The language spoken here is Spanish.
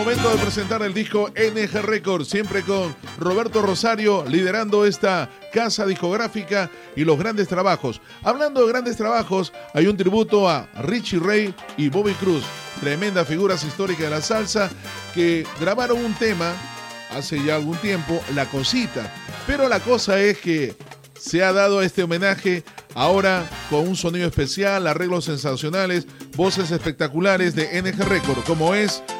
Momento de presentar el disco NG Records, siempre con Roberto Rosario liderando esta casa discográfica y los grandes trabajos. Hablando de grandes trabajos, hay un tributo a Richie Ray y Bobby Cruz, tremendas figuras históricas de la salsa que grabaron un tema hace ya algún tiempo, La Cosita. Pero la cosa es que se ha dado este homenaje ahora con un sonido especial, arreglos sensacionales, voces espectaculares de NG Records, como es